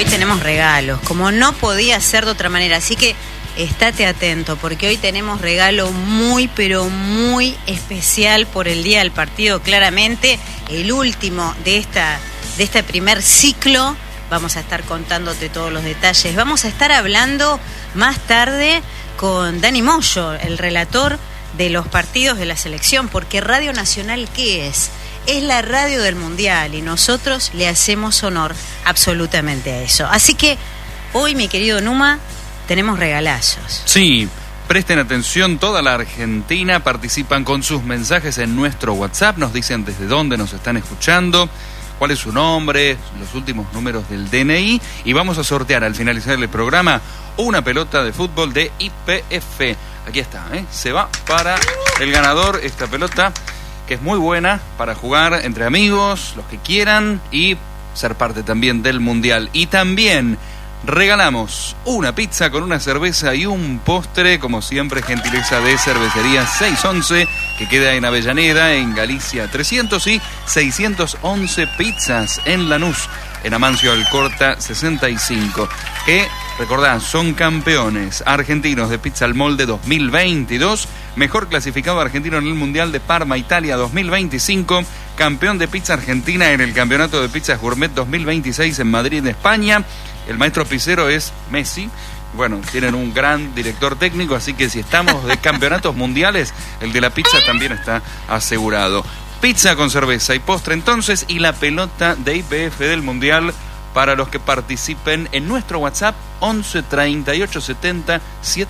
hoy tenemos regalos, como no podía ser de otra manera, así que estate atento, porque hoy tenemos regalo muy, pero muy especial por el día del partido, claramente, el último de este primer ciclo. Vamos a estar contándote todos los detalles. Vamos a estar hablando más tarde con Dani Moyo, el relator de los partidos de la selección, porque Radio Nacional, ¿qué es? Es la radio del Mundial y nosotros le hacemos honor absolutamente a eso. Así que hoy, mi querido Numa, tenemos regalazos. Sí, presten atención, toda la Argentina participan con sus mensajes en nuestro WhatsApp, nos dicen desde dónde nos están escuchando, cuál es su nombre, los últimos números del DNI, y vamos a sortear al finalizar el programa una pelota de fútbol de YPF. Aquí está, se va para el ganador esta pelota, que es muy buena para jugar entre amigos, los que quieran, y ser parte también del Mundial. Y también regalamos una pizza con una cerveza y un postre, como siempre, gentileza de Cervecería 611, que queda en Avellaneda, en Galicia 300, y 611 pizzas en Lanús, en Amancio Alcorta 65, que, recordad, son campeones argentinos de Pizza al Molde 2022, mejor clasificado argentino en el Mundial de Parma, Italia 2025, campeón de pizza argentina en el Campeonato de Pizzas Gourmet 2026 en Madrid, España. El maestro pizzero es Messi. Bueno, tienen un gran director técnico, así que si estamos de campeonatos mundiales, el de la pizza también está asegurado. Pizza con cerveza y postre entonces, y la pelota de YPF del Mundial para los que participen en nuestro WhatsApp 11 38 70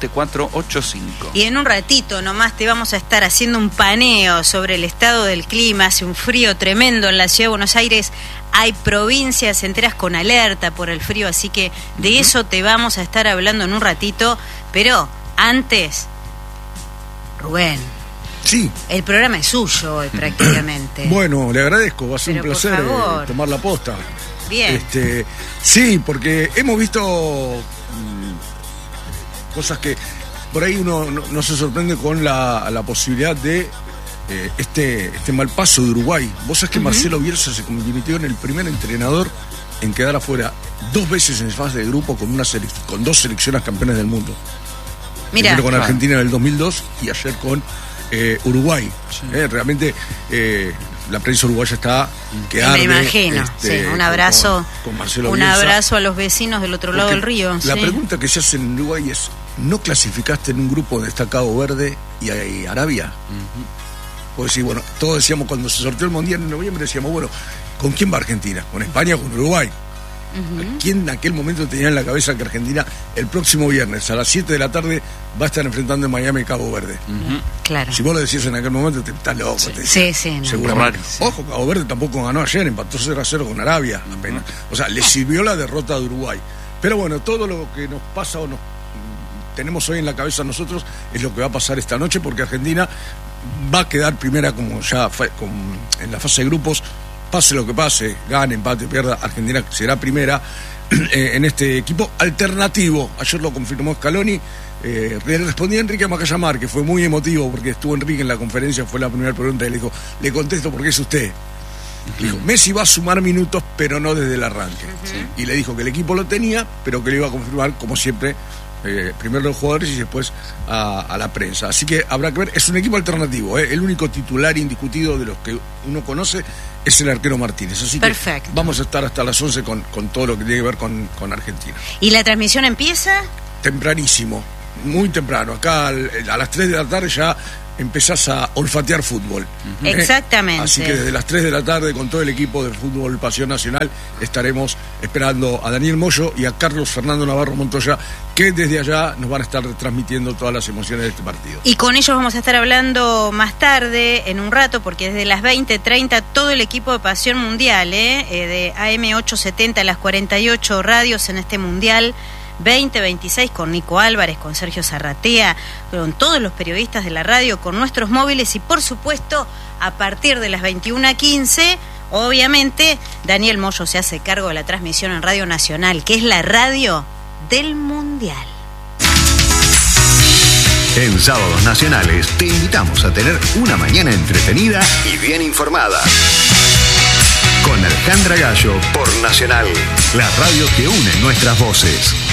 7485. Y en un ratito nomás te vamos a estar haciendo un paneo sobre el estado del clima. Hace un frío tremendo en la ciudad de Buenos Aires. Hay provincias enteras con alerta por el frío, así que de eso te vamos a estar hablando en un ratito. Pero antes, Rubén. Sí. El programa es suyo hoy prácticamente. Bueno, le agradezco, va a ser un placer tomar la posta. Bien. Sí, porque hemos visto cosas que por ahí uno no se sorprende con la posibilidad de este mal paso de Uruguay. Vos sabés que Marcelo Bielsa se convirtió en el primer entrenador en quedar afuera 2 veces en fase de grupo con 2 selecciones campeones del mundo. Mira, primero con Argentina en el 2002 y ayer con Uruguay. Sí. Realmente la prensa uruguaya está que arde. Me imagino, un abrazo con Marcelo Bielsa. Abrazo a los vecinos del otro lado del río. La pregunta que se hace en Uruguay es: ¿no clasificaste en un grupo donde está Cabo Verde y Arabia? Pues sí, bueno, todos decíamos cuando se sorteó el Mundial en noviembre, decíamos, bueno, ¿con quién va Argentina? ¿Con España o con Uruguay? ¿Quién en aquel momento tenía en la cabeza que Argentina el próximo viernes a las 7 de la tarde va a estar enfrentando en Miami Cabo Verde? Claro. Si vos lo decías en aquel momento, te estás loco. Sí, no. Seguramente. Ojo, Cabo Verde tampoco ganó ayer, empató 0-0 con Arabia apenas. O sea, le sirvió la derrota de Uruguay. Pero bueno, todo lo que nos pasa o nos tenemos hoy en la cabeza nosotros es lo que va a pasar esta noche, porque Argentina va a quedar primera, como ya fue en la fase de grupos. Pase lo que pase, gane, empate, pierda, Argentina será primera en este equipo alternativo. Ayer lo confirmó Scaloni. Le respondí a Enrique Macallamar, que fue muy emotivo porque estuvo Enrique en la conferencia, fue la primera pregunta y le dijo, le contesto porque es usted. Le dijo, Messi va a sumar minutos, pero no desde el arranque. Y le dijo que el equipo lo tenía, pero que lo iba a confirmar, como siempre, primero los jugadores y después a la prensa. Así que habrá que ver, es un equipo alternativo, el único titular indiscutido de los que uno conoce es el arquero Martínez. Así perfecto. Que vamos a estar hasta las 11 con todo lo que tiene que ver con Argentina. ¿Y la transmisión empieza? Tempranísimo, muy temprano. Acá a las 3 de la tarde ya empezás a olfatear fútbol. Exactamente. Así que desde las 3 de la tarde con todo el equipo de Fútbol Pasión Nacional estaremos esperando a Daniel Moyo y a Carlos Fernando Navarro Montoya, que desde allá nos van a estar transmitiendo todas las emociones de este partido. Y con ellos vamos a estar hablando más tarde, en un rato, porque desde las 20:30 todo el equipo de Pasión Mundial, de AM870, las 48 radios en este Mundial 2026, con Nico Álvarez, con Sergio Zarratea, con todos los periodistas de la radio, con nuestros móviles, y por supuesto a partir de las 21:15 obviamente Daniel Moyo se hace cargo de la transmisión en Radio Nacional, que es la radio del Mundial. En Sábados Nacionales te invitamos a tener una mañana entretenida y bien informada. con Alejandra Gallo por Nacional, la radio que une nuestras voces.